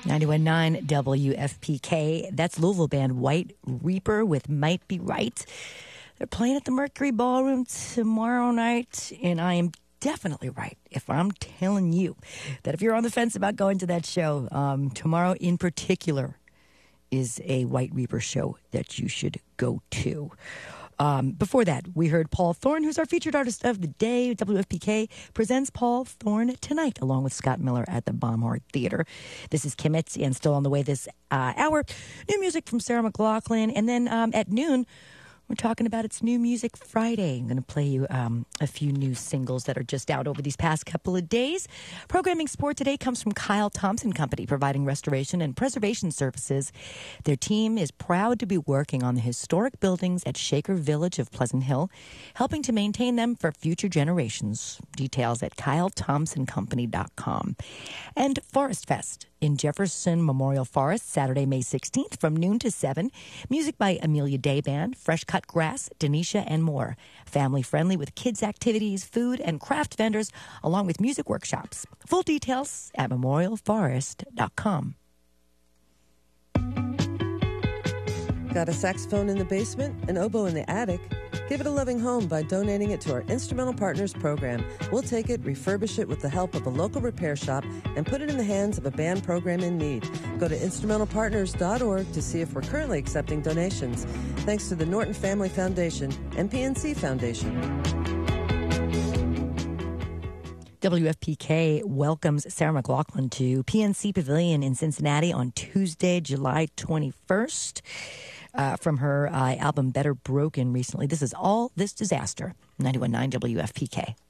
91.9 WFPK. That's Louisville band White Reaper with Might Be Right. They're playing at the Mercury Ballroom tomorrow night, and I am definitely right if I'm telling you that if you're on the fence about going to that show, tomorrow in particular is a White Reaper show that you should go to. Before that, we heard Paul Thorne, who's our featured artist of the day. WFPK presents Paul Thorne tonight, along with Scott Miller at the Baumhart Theater. This is Kim Mitzi, and still on the way this hour, new music from Sarah McLachlan. And then at noon, we're talking about It's New Music Friday. I'm going to play you a few new singles that are just out over these past couple of days. Programming support today comes from Kyle Thompson Company, providing restoration and preservation services. Their team is proud to be working on the historic buildings at Shaker Village of Pleasant Hill, helping to maintain them for future generations. Details at kylethompsoncompany.com. And Forest Fest in Jefferson Memorial Forest, Saturday, May 16th from noon to 7. Music by Amelia Day Band, Fresh Cut Grass, Denisha, and more. Family friendly with kids' activities, food, and craft vendors, along with music workshops. Full details at memorialforest.com. Got a saxophone in the basement, an oboe in the attic? Give it a loving home by donating it to our Instrumental Partners program. We'll take it, refurbish it with the help of a local repair shop, and put it in the hands of a band program in need. Go to instrumentalpartners.org to see if we're currently accepting donations. Thanks to the Norton Family Foundation and PNC Foundation. WFPK welcomes Sarah McLachlan to PNC Pavilion in Cincinnati on Tuesday, July 21st. From her album Better Broken recently. This is All This Disaster, 91.9 WFPK.